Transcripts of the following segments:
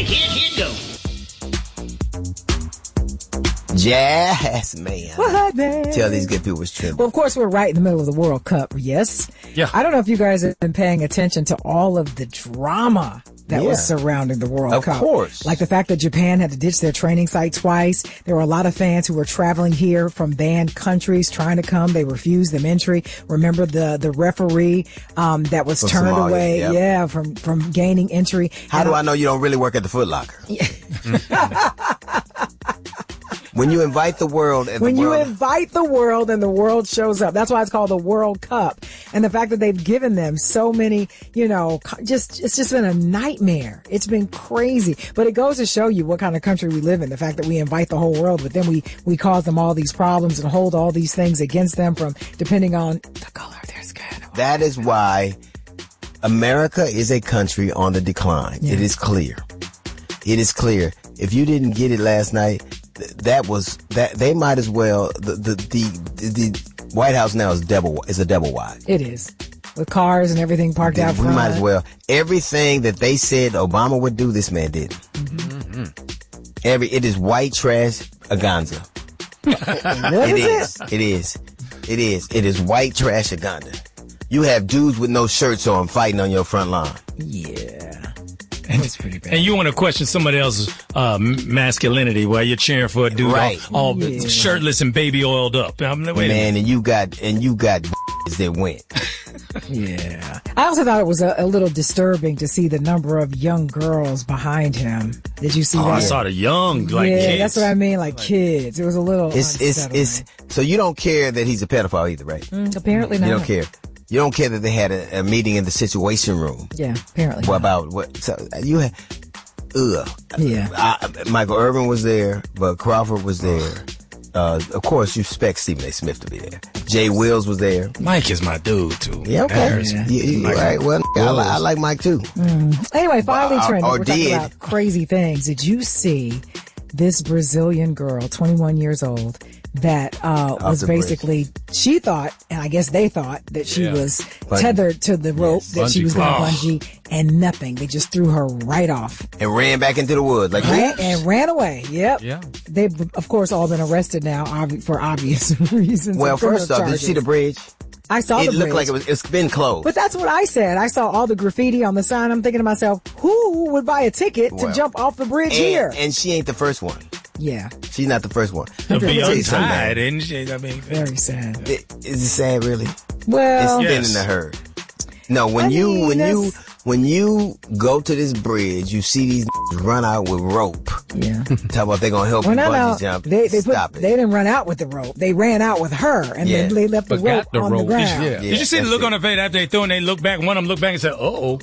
Here go. Jazz, man. What, man? Tell these good people it's true. Well, of course, we're right in the middle of the World Cup, yes? Yeah. I don't know if you guys have been paying attention to all of the drama that was surrounding the World Cup. Of course. Like the fact that Japan had to ditch their training site twice. There were a lot of fans who were traveling here from banned countries trying to come. They refused them entry. Remember the referee that was turned Somalia, away, yep. from gaining entry. How do I know you don't really work at the Foot Locker? When you invite the world and you invite the world and the world shows up. That's why it's called the World Cup. And the fact that they've given them so many, it's just been a nightmare. It's been crazy. But it goes to show you what kind of country we live in. The fact that we invite the whole world, but then we cause them all these problems and hold all these things against them from depending on the color of their skin. That is why America is a country on the decline. Yeah. It is clear. It is clear. If you didn't get it last night, they might as well. The White House now is a double wide. It is, with cars and everything parked out front. We might as well. Everything that they said Obama would do, this man did. Mm-hmm. It is white trash Aganza. It is white trash Aganda. You have dudes with no shirts on fighting on your front lawn. Yeah. It's pretty bad. And you want to question somebody else's masculinity while you're cheering for a dude all shirtless and baby oiled up. Man, and you got that went. Yeah. I also thought it was a little disturbing to see the number of young girls behind him. Did you see that? I saw the young, kids. That's what I mean, kids. It was a little It's so you don't care that he's a pedophile either, right? Apparently not. You don't care. You don't care that they had a meeting in the Situation Room. Yeah, apparently. What about what? So you had, Yeah. Michael Irvin was there, but Crawford was there. Of course, you expect Stephen A. Smith to be there. Jay Wills was there. Mike is my dude too. Yeah, okay. Right. Well, I like Mike too. Anyway, finally, Trent, we're talking about crazy things. Did you see this Brazilian girl, 21 years old? That was basically, she thought, and I guess they thought, that she was tethered to the rope, that she was going to bungee, and nothing. They just threw her right off. And ran back into the woods. And ran away. Yep. Yeah. They've, of course, all been arrested now for obvious reasons. Well, first off, did you see the bridge? I saw the bridge. It looked like it's been closed. But that's what I said. I saw all the graffiti on the sign. I'm thinking to myself, who would buy a ticket to jump off the bridge here? And she ain't the first one. Yeah. She's not the first one. To be untied, isn't she? Very sad. Is it sad, really? Well, it's thin in the herd. No, when you go to this bridge, you see these run out with rope. Yeah. Talk about they gonna help you bungee jump. They didn't run out with the rope. They ran out with her, and then they left the rope on the ground. Did you see the look on her face after they threw and they looked back? One of them looked back and said, "Uh-oh."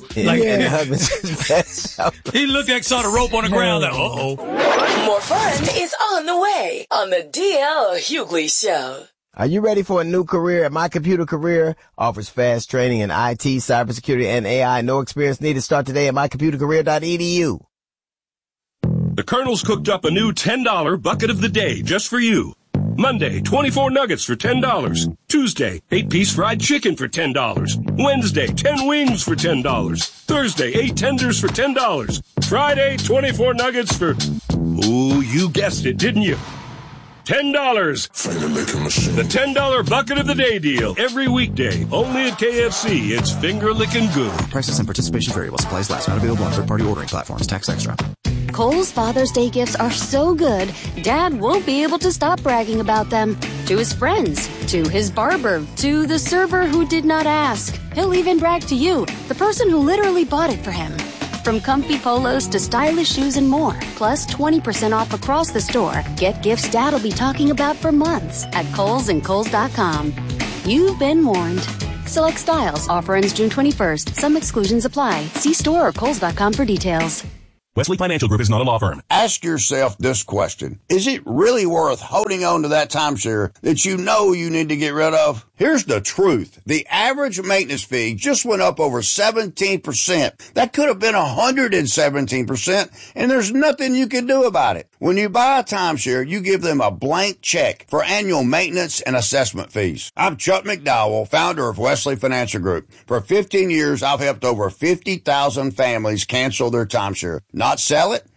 He looked like saw the rope on the ground. Like, "Uh-oh." More fun is on the way on the DL Hughley Show. Are you ready for a new career? My Computer Career offers fast training in IT, cybersecurity, and AI. No experience needed. Start today at mycomputercareer.edu. The Colonel's cooked up a new $10 bucket of the day just for you. Monday, 24 nuggets for $10. Tuesday, 8-piece fried chicken for $10. Wednesday, 10 wings for $10. Thursday, 8 tenders for $10. Friday, 24 nuggets for... Ooh, you guessed it, didn't you? $10. The $10 bucket of the day deal. Every weekday. Only at KFC. It's finger licking good. Prices and participation variable. Supplies last. Not available on third-party ordering platforms. Tax extra. Kohl's Father's Day gifts are so good, Dad won't be able to stop bragging about them. To his friends, to his barber, to the server who did not ask. He'll even brag to you, the person who literally bought it for him. From comfy polos to stylish shoes and more, plus 20% off across the store. Get gifts Dad'll be talking about for months at Kohl's and Kohl's.com. You've been warned. Select styles. Offer ends June 21st. Some exclusions apply. See store or Kohl's.com for details. Wesley Financial Group is not a law firm. Ask yourself this question. Is it really worth holding on to that timeshare that you know you need to get rid of? Here's the truth. The average maintenance fee just went up over 17%. That could have been 117%, and there's nothing you can do about it. When you buy a timeshare, you give them a blank check for annual maintenance and assessment fees. I'm Chuck McDowell, founder of Wesley Financial Group. For 15 years, I've helped over 50,000 families cancel their timeshare. Not sell it,